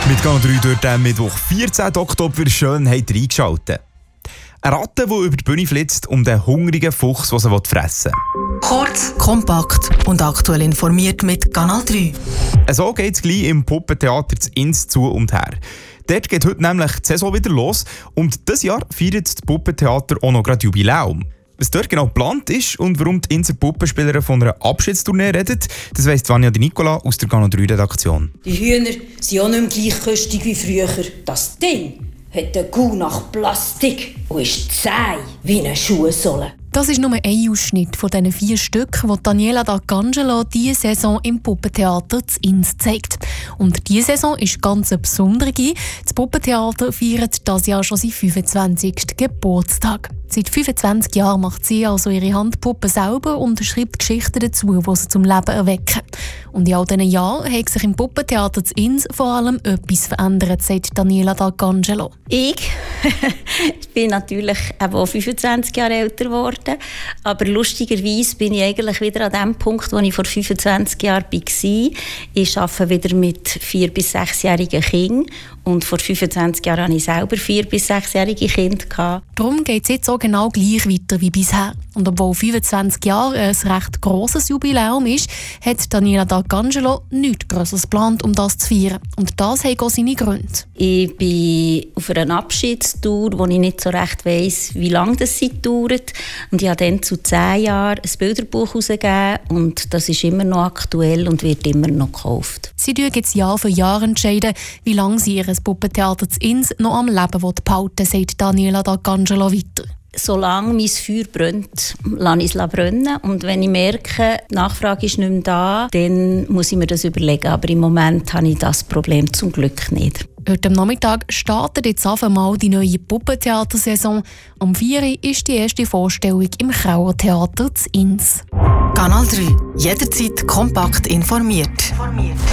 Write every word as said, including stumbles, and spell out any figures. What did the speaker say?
Mit Kanal drei durch den Mittwoch, vierzehnten Oktober, schön habt ihr eingeschaltet. Eine Ratte, die über die Bühne flitzt, um den hungrigen Fuchs, der sie fressen will. Kurz, kompakt und aktuell informiert mit Kanal drei. So geht es gleich im Puppentheater zu Ins zu und her. Dort geht heute nämlich die Saison wieder los und dieses Jahr feiert das Puppentheater auch noch gerade Jubiläum. Was dort genau geplant ist und warum die Inser Puppenspielerin von einer Abschiedstournee redet, das weiss Vanja Di Nicola aus der Kanal drei Redaktion. Die Hühner sind auch nicht mehr gleich köstig wie früher. Das Ding hat einen Gau nach Plastik und ist zäh wie eine Schuhsohle. Das ist nur ein Ausschnitt von diesen vier Stücken, die Daniela D'Arcangelo diese Saison im Puppentheater zu Ins zeigt. Und diese Saison ist ganz eine besondere. Das Puppentheater feiert dieses Jahr schon seinen fünfundzwanzigsten Geburtstag. Seit fünfundzwanzig Jahren macht sie also ihre Handpuppen selber und schreibt Geschichten dazu, die sie zum Leben erwecken. Und in all diesen Jahren hat sich im Puppentheater zu Ins vor allem etwas verändert, sagt Daniela D'Arcangelo. Ich bin natürlich auch fünfundzwanzig Jahre älter geworden. Aber lustigerweise bin ich eigentlich wieder an dem Punkt, wo ich vor fünfundzwanzig Jahren war. Ich arbeite wieder mit vier- bis sechsjährigen Kindern. Und vor fünfundzwanzig Jahren hatte ich selber vier- bis sechsjährige Kinder. Darum geht es jetzt auch genau gleich weiter wie bisher. Und obwohl fünfundzwanzig Jahre ein recht grosses Jubiläum ist, hat Daniela D'Arcangelo nichts Grosses geplant, um das zu feiern. Und das hat auch seine Gründe. Ich bin auf einer Abschiedstour, wo ich nicht so recht weiss, wie lange das dauert. Und ich habe dann zu zehn Jahren ein Bilderbuch herausgegeben. Und das ist immer noch aktuell und wird immer noch gekauft. Sie entscheiden jetzt Jahr für Jahr, entscheiden, wie lange sie ihr Puppentheater zu Ins noch am Leben behalten will, sagt Daniela D'Arcangelo weiter. Solange mein Feuer brennt, lasse ich es brennen. Und wenn ich merke, die Nachfrage ist nicht mehr da, dann muss ich mir das überlegen. Aber im Moment habe ich das Problem zum Glück nicht. Heute am Nachmittag startet jetzt auf einmal die neue Puppentheatersaison. Um vier Uhr ist die erste Vorstellung im Krauer Theater zu Ins. Kanal drei. Jederzeit kompakt informiert.